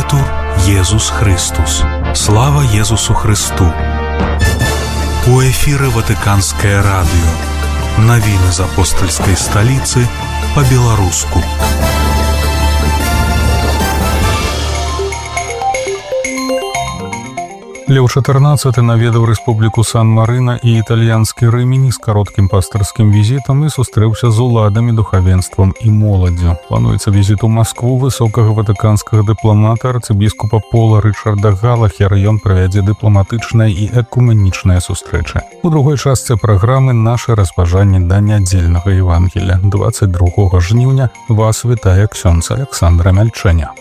Лаўдэтур Езус Христус. Слава Езусу Христу. У эфіры Ватыканскае радыё. Навіны з апостальскай сталіцы па-беларуску. Леў XIV наведаў Рэспубліку Сан-Марына і італьянскі Рымені з кароткім пастырскім візітам і сустрэўся з уладамі, духавенствам і моладдзю. Плануецца візіт у Маскву высокага ватыканскага дыпламата арцыбіскупа Пола Рычарда Галахера. Ён правядзе дыпламатычныя і экуменічныя сустрэчы. У другой частцы праграмы наша разважанне да нядзельнага Евангелія. 22 жніўня вас вітае ксёндз Александра Мяльчэня.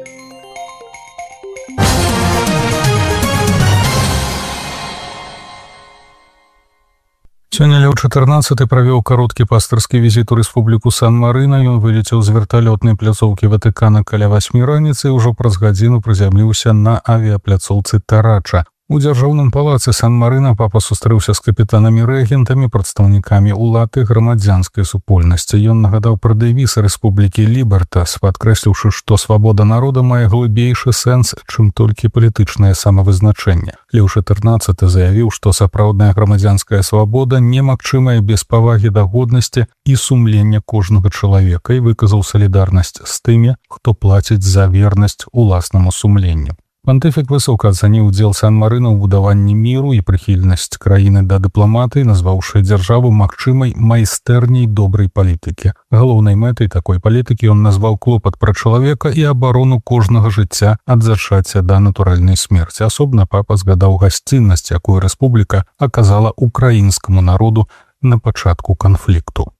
Сёння Леў XIV правёў кароткі пастырскі візіт у Рэспубліку Сан-Марына. Ён вылецеў з верталётнай пляцоўкі Ватыкана каля 8 раніцы і ўжо праз гадзіну прызямліўся на авіяпляцоўцы Тарача. У дзяржаўным палацы Сан-Марына папа сустрэўся з капітанамі-рэгентамі, прадстаўнікамі улад і грамадзянскай супольнасці. Ён нагадаў пра дэвіз рэспублікі Лібертас, падкрэсліўшы, што свабода народа мае глыбейшы сэнс, чым толькі палітычнае самавызначэнне. Леў XIV заявіў, што сапраўдная грамадзянская свабода немагчымая без павагі да годнасці і сумлення кожнага чалавека і выказаў салідарнасць з тымі, хто плаціць за вернасць уласнаму сумленню. Пантыфік высока ацаніў удзел Сан-Марына ў будаванні міру і прыхільнасць краіны да дыпламатыі, назваўшы дзяржаву магчымай майстэрняй добрай палітыкі. Галоўнай мэтай такой палітыкі ён назваў клопат пра чалавека і абарону кожнага жыцця ад зачацця да натуральнай смерці. Асобна папа згадаў гасціннасць, якую рэспубліка аказала украінскаму народу на пачатку канфлікту.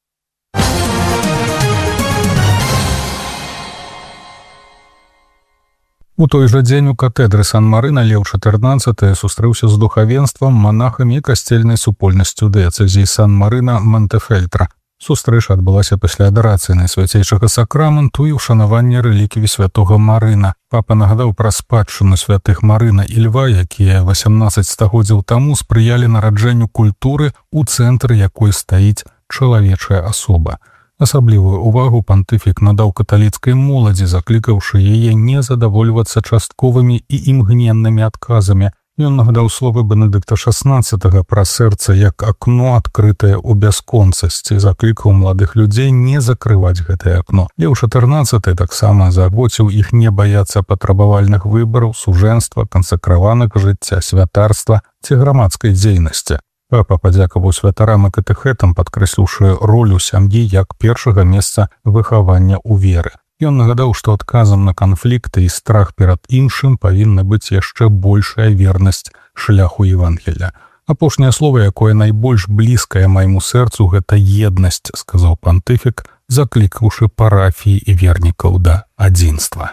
У той жа дзень у катэдры Сан-Марына Леў XIV сустрэўся з духавенствам, манахамі і касцельнай супольнасцю дыяцэзіі Сан-Марына Монтефельтра. Сустрэча адбылася пасля адарацыі найсвяцейшага сакраменту і ўшанавання рэліквій святога Марына. Папа нагадаў пра спадчыну святых Марына і Льва, якія 18 стагоддзяў таму спрыялі нараджэнню культуры, у цэнтры якой стаіць чалавечая асоба. Асаблівую ўвагу пантыфік надаў каталіцкай моладзі, заклікаўшы яе не задавольвацца частковымі і імгненнымі адказамі. Ён нагадаў словы Бенедыкта XVI пра сэрца як акно, адкрытае ў бясконцасці, заклікаў маладых людзей не закрываць гэтае акно. Леў XIV таксама заабвоціў іх не баяцца патрабавальных выбараў, сужэнства, кансакраванага жыцця, святарства ці грамадскай дзейнасці. Папа падзякаваў святарам і катэхэтам, падкрэсліўшы ролю сям'і як першага месца выхавання ў веры. Ён нагадаў, што адказам на канфлікты і страх перад іншым павінна быць яшчэ большая вернасць шляху Евангелія. Апошняе слова, якое найбольш блізкае майму сэрцу, гэта еднасць, сказаў пантыфік, заклікаўшы парафіі і вернікаў да адзінства.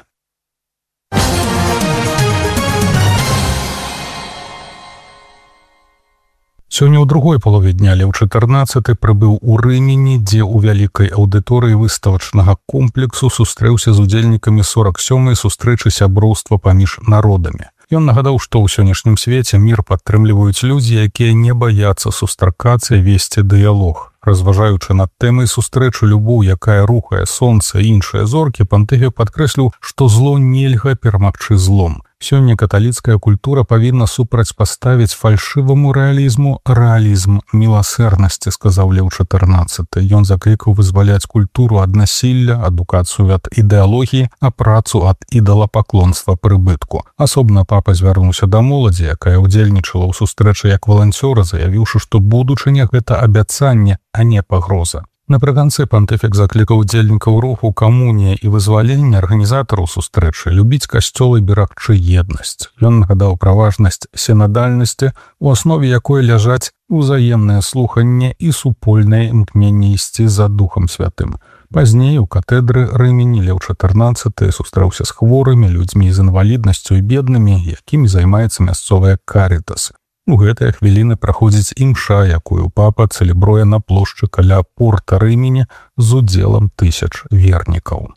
Сёння ў другой палове дня Леў XIV прыбыў у Рымені, дзе ў вялікай аўдыторыі выставачнага комплексу сустрэўся з удзельнікамі 47-й сустрэчы сяброўства паміж народамі. Ён нагадаў, што ў сённяшнім свеце мір падтрымліваюць людзі, якія не баяцца сустракацца і весці дыялог. Разважаючы над тэмай сустрэчы любоў, якая рухае сонца і іншыя зоркі, пантыфік падкрэсліў, што зло нельга перамагчы злом. Сёння каталіцкая культура павінна супрацьпаставіць фальшываму рэалізму рэалізм міласэрнасці, сказаў Леў XIV. Ён заклікаў вызваляць культуру ад насілля, адукацыю ад ідэалогіі, а працу ад ідалапаклонства прыбытку. Асобна папа звярнуўся да моладзі, якая ўдзельнічала ў сустрэчы як валанцёра, заявіўшы, што будучыня гэта абяцанне, а не пагроза. Напрыканцы пантыфік заклікаў удзельнікаў руху камунія і вызвалення арганізатараў сустрэчы любіць касцёл і берагчы еднасць. Ён нагадаў пра важнасць сінадальнасці, у аснове якой ляжаць узаемнае слуханне і супольнае імкненне ісці за Духам Святым. Пазней у катэдры Рымені Леў XIV сустрэўся з хворымі, людзьмі з інваліднасцю і беднымі, якімі займаецца мясцовая Карітас. У гэтыя хвіліны праходзіць імша, якую папа цэлебруе на плошчы каля порта Рымені з удзелам тысяч вернікаў.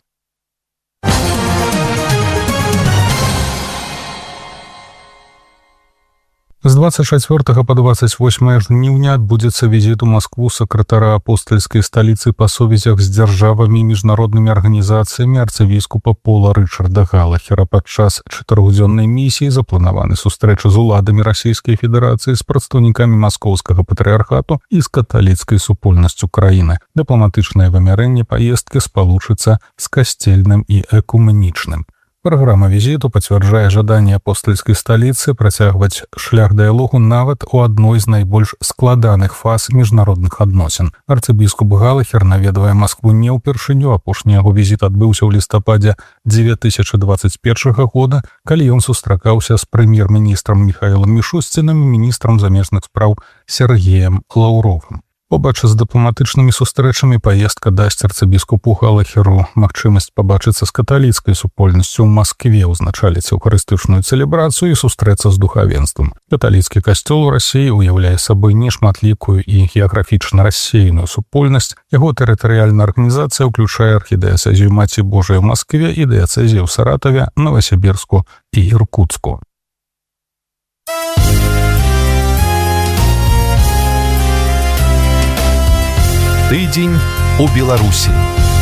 З 24 по 28 жніўня адбудзецца візіт у Маскву сакратара апостальскай сталіцы па сувязях з дзяржавамі і міжнароднымі арганізацыямі арцыбіскупа Пола Рычарда Галахера. Падчас 4-дзённай місіі запланаваны сустрэчы з уладамі Расійскай Федэрацыі, з прадстаўнікамі маскоўскага патрыархату і з каталіцкай супольнасцю краіны. Дыпламатычнае вымярэнне паездкі спалучыцца з касцельным і экуменічным. Праграма візіту пацвярджае жаданне апостальскай сталіцы працягваць шлях дыялогу нават у адной з найбольш складаных фаз міжнародных адносін. Арцыбіскуп Галахер наведвае Маскву не ўпершыню. Апошні яго візіт адбыўся ў лістападзе 2021 года, калі ён сустракаўся з прэм'ер-міністрам Міхаілам Мішусцінам і міністрам замежных спраў Сергеем Лаўровым. Побач з дыпламатычнымі сустрэчамі паездка дасць арцыбіскупу Галахеру магчымасць пабачыцца з каталіцкай супольнасцю ў Маскве, узначаліць эўхарыстычную цэлебрацыю і сустрэцца з духавенствам. Каталіцкі касцёл у Расіі ўяўляе сабой нешматлікую і геаграфічна рассеяную супольнасць. Яго тэрытарыяльная арганізацыя ўключае архідыяцэзію Маці Божай у Маскве і дыяцэзію ў Саратаве, Новасібірску і Іркуцку. Тыдзень у Беларусі.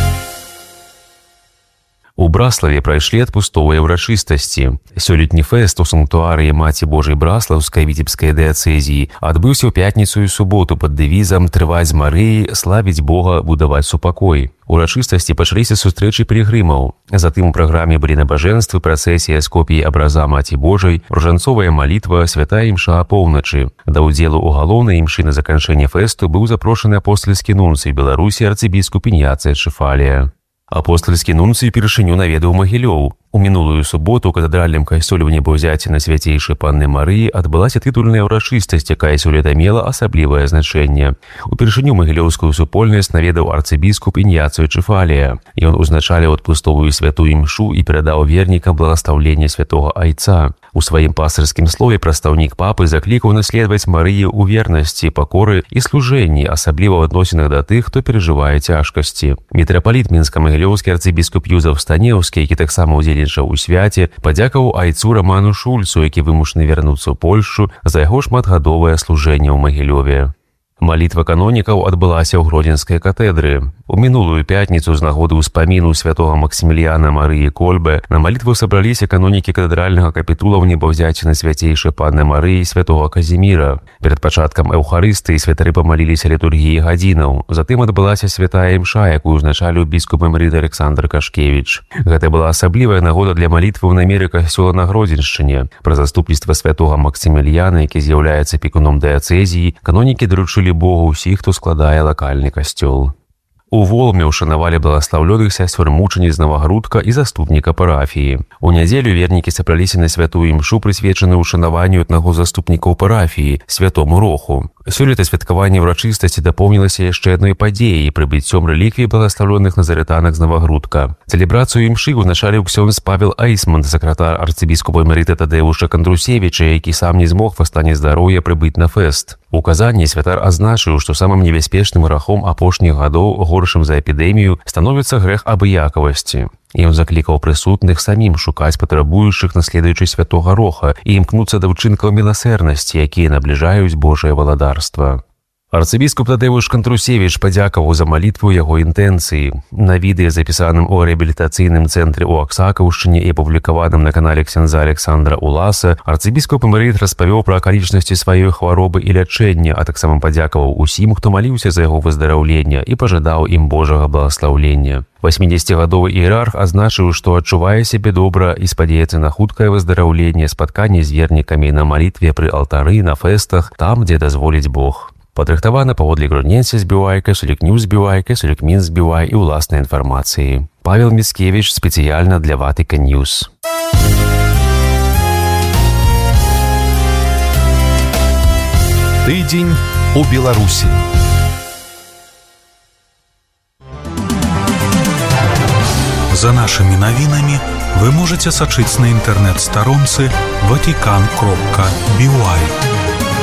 У Браславе прайшлі адпустовыя ўрачыстасці. Сёлетні фэст у санктуарыі Маці Божай Браслаўскай віцебскай дыяцэзіі адбыўся ў пятніцу і суботу пад дэвізам «Трываць з Марыяй, славіць Бога, будаваць супакой». Урачыстасці пачаліся сустрэчы пілігрымаў. Затым у праграме былі набажэнствы, працэсія з копіяй абраза Маці Божай, ружанцовая малітва, святая імша апоўначы. Да ўдзелу ў галоўнай імшы на заканчэнне фэсту быў запрошаны апостальскі нунцый Беларусі арцыбіскуп Іньяцый Чэфалія. Апостальскі нунцый першыню наведаў Магілёў. У мінулую суботу ў катэдральным касцёле ў Небаўзяці на свяцейшай Панны Марыі адбылася тытульная ўрачыстасць, якая сёлета мела асаблівае значэнне. Упершыню магілёўскую супольнасць наведаў арцыбіскуп Іньяцый Чэфалія. Ён узначаліў адпустовую святую імшу і перадаў вернікам благаслаўленне святога Айца. У сваім пастырскім слове прадстаўнік папы заклікаў наследаваць Марыі ў вернасці, пакоры і служэнні, асабліва ў адносінах да тых, хто перажывае цяжкасці. Мітрапаліт мінска-магілёўскі арцыбіскуп Юзеф Станеўскі, які таксама ўдзельнічаў у свяце, падзякаваў айцу Раману Шульцу, які вымушаны вярнуцца ў Польшчу за яго шматгадовае служэнне ў Магілёве. Малітва канонікаў адбылася ў Гродзенскай катэдры. У мінулую пятніцу з нагоды ўспаміну святога Максіміліяна Марыі Кольбе на малітву сабраліся канонікі катэдральнага капітула ў Небаўзяці на свяцейшай Панны Марыі святога Казіміра. Перад пачаткам эўхарыстыі святары памаліліся літургіі гадзінаў. Затым адбылася святая імша, якую узначаліў біскуп эмерыт Александр Кашкевіч. Гэта была асаблівая нагода для малітвы ў намеры касцёла на Гродзеншчыне. Пра заступніцтва святога Максіміліяна, які з'яўляецца апекуном дыяцэзіі, канонікі даручылі Богу ўсіх, хто складае лакальны касцёл. У Волме ушанавалі благаслаўлёных сясцёр мучаніц Навагрудка і заступніка парафіі. У нядзелю вернікі сабраліся на святую імшу, прысвечаную ушанаванню аднаго з заступнікаў парафіі, святому Роху. Сёлета святкаванне ўрачыстасці дапоўнілася яшчэ адной падзеяй, прыбыццём рэліквій благаслаўлёных назарытанак з Навагрудка. Цэлебрацыю імшы ўзначаліў ксёндз Павел Айсман, сакратар арцыбіскупа эмерыта Тадэвуша Кандрусевіча, які сам не змог па стане здароўя прыбыць на фэст. У казанні святар азначыў, што самым небяспечным грахом апошніх гадоў, горшым за эпідэмію, становіцца грэх абыякавасці. Ён заклікаў прысутных самім шукаць патрабуючых, наследуючы святога Роха, і імкнуцца да ўчынкаў міласэрнасці, якія набліжаюць Божае валадарства. Арцыбіскуп Тадэвуш Кандрусевіч падзякаваў за малітву яго інтэнцыі. На відэа, запісаным у рэабілітацыйным цэнтры ў Аксакаўшчыне і апублікаваным на канале ксяндза Александра Уласа, арцыбіскуп эмерыт распавёў пра акалічнасці сваёй хваробы і лячэння, а таксама падзякаваў усім, хто маліўся за яго выздараўлення і пажадаў ім Божага благаслаўлення. 80-гадовы іерарх азначыў, што адчувае сябе добра і спадзяецца на хуткае выздараўленне, спатканне з вернікамі на малітве пры алтары, на фэстах, там, дзе дазволіць Бог. Падрыхтавана паводле Гродненсе збівайка, Солікнюс збівайка, Солікмін збівай і ўласнай інфармацыі. Павел Міскевіч спецыяльна для Ватыкан Ньюс. Тыдзень у Беларусі. За нашими новинами вы можете сачыць на интернет-сторонце vatican.by.